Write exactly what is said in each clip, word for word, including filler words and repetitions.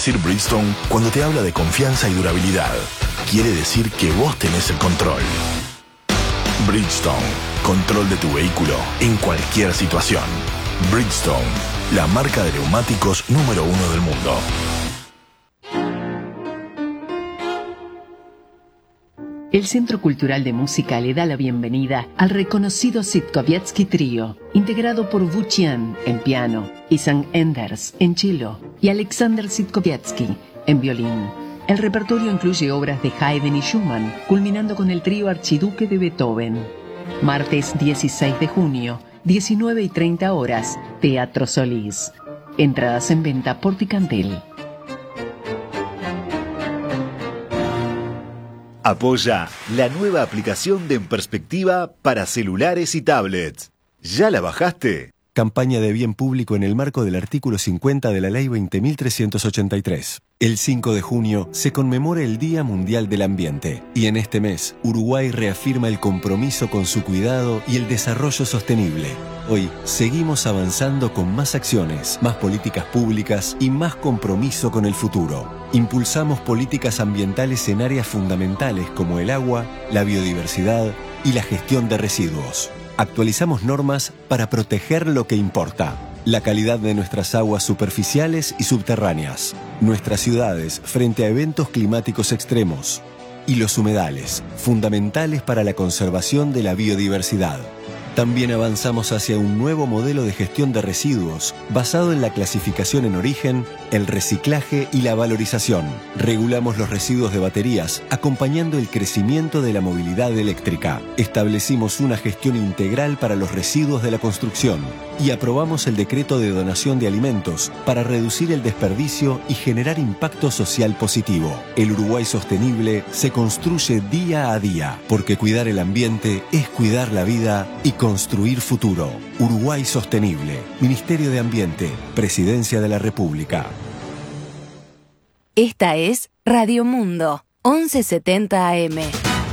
decir Bridgestone cuando te habla de confianza y durabilidad? Quiere decir que vos tenés el control. Bridgestone, control de tu vehículo en cualquier situación. Bridgestone, la marca de neumáticos número uno del mundo. El Centro Cultural de Música le da la bienvenida al reconocido Sitkowiecki Trío, integrado por Wu Qian en piano, Isan Enders en cello y Alexander Sitkowiecki en violín. El repertorio incluye obras de Haydn y Schumann, culminando con el trío Archiduque de Beethoven. Martes dieciséis de junio, diecinueve y treinta horas, Teatro Solís. Entradas en venta por Ticantel. Apoya la nueva aplicación de En Perspectiva para celulares y tablets. ¿Ya la bajaste? Campaña de bien público en el marco del artículo cincuenta de la Ley veinte mil trescientos ochenta y tres. El cinco de junio se conmemora el Día Mundial del Ambiente y en este mes Uruguay reafirma el compromiso con su cuidado y el desarrollo sostenible. Hoy seguimos avanzando con más acciones, más políticas públicas y más compromiso con el futuro. Impulsamos políticas ambientales en áreas fundamentales como el agua, la biodiversidad y la gestión de residuos. Actualizamos normas para proteger lo que importa. La calidad de nuestras aguas superficiales y subterráneas, nuestras ciudades frente a eventos climáticos extremos y los humedales, fundamentales para la conservación de la biodiversidad. También avanzamos hacia un nuevo modelo de gestión de residuos basado en la clasificación en origen, el reciclaje y la valorización. Regulamos los residuos de baterías, acompañando el crecimiento de la movilidad eléctrica. Establecimos una gestión integral para los residuos de la construcción y aprobamos el decreto de donación de alimentos para reducir el desperdicio y generar impacto social positivo. El Uruguay sostenible se construye día a día, porque cuidar el ambiente es cuidar la vida y construir futuro. Uruguay Sostenible. Ministerio de Ambiente. Presidencia de la República. Esta es Radio Mundo, once setenta A M.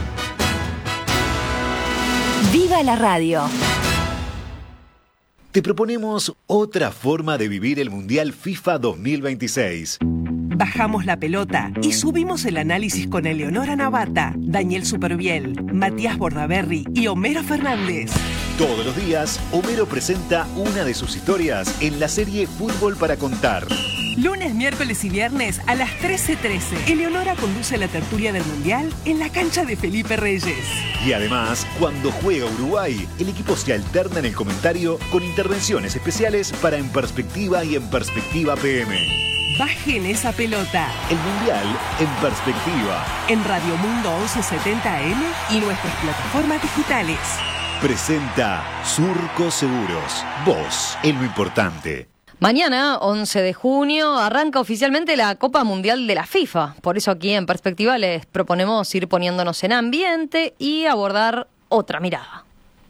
¡Viva la radio! Te proponemos otra forma de vivir el Mundial FIFA dos mil veintiséis. Bajamos la pelota y subimos el análisis con Eleonora Navata, Daniel Superviel, Matías Bordaberry y Homero Fernández. Todos los días, Homero presenta una de sus historias en la serie Fútbol para Contar. Lunes, miércoles y viernes a las trece trece. Eleonora conduce la tertulia del Mundial en la cancha de Felipe Reyes. Y además, cuando juega Uruguay, el equipo se alterna en el comentario con intervenciones especiales para En Perspectiva y En Perspectiva P M. Bajen esa pelota. El Mundial en Perspectiva. En Radio Mundo once setenta A M y nuestras plataformas digitales. Presenta Surco Seguros. Vos en lo importante. Mañana, once de junio, arranca oficialmente la Copa Mundial de la FIFA. Por eso aquí en Perspectiva les proponemos ir poniéndonos en ambiente y abordar otra mirada.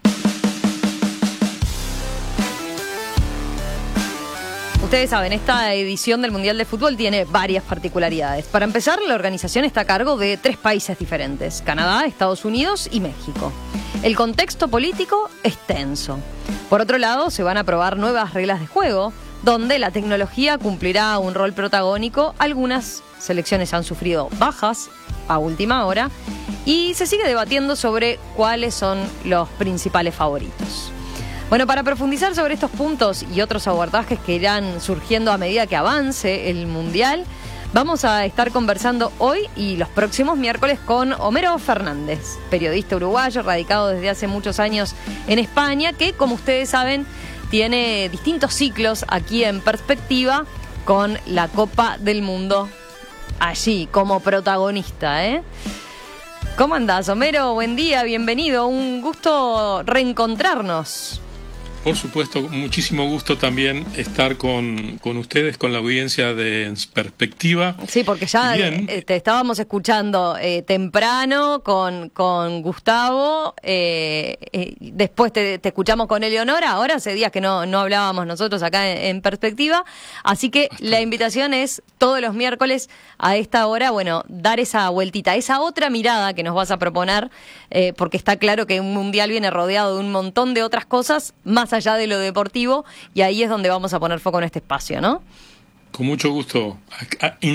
Ustedes saben, esta edición del Mundial de Fútbol tiene varias particularidades. Para empezar, la organización está a cargo de tres países diferentes: Canadá, Estados Unidos y México. El contexto político es tenso. Por otro lado, se van a aprobar nuevas reglas de juego, donde la tecnología cumplirá un rol protagónico. Algunas selecciones han sufrido bajas a última hora y se sigue debatiendo sobre cuáles son los principales favoritos. Bueno, para profundizar sobre estos puntos y otros abordajes que irán surgiendo a medida que avance el Mundial, vamos a estar conversando hoy y los próximos miércoles con Homero Fernández, periodista uruguayo radicado desde hace muchos años en España, que, como ustedes saben, tiene distintos ciclos aquí en Perspectiva con la Copa del Mundo allí como protagonista, ¿eh? ¿Cómo andás, Homero? Buen día, bienvenido. Un gusto reencontrarnos. Por supuesto, muchísimo gusto también estar con, con ustedes, con la audiencia de En Perspectiva. Sí, porque ya eh, te estábamos escuchando eh, temprano con, con Gustavo, eh, eh, después te, te escuchamos con Eleonora, ahora hace días que no, no hablábamos nosotros acá en, en Perspectiva, así que Hasta. La invitación es todos los miércoles a esta hora, bueno, dar esa vueltita, esa otra mirada que nos vas a proponer, eh, porque está claro que un mundial viene rodeado de un montón de otras cosas, más allá de lo deportivo, y ahí es donde vamos a poner foco en este espacio, ¿no? Con mucho gusto.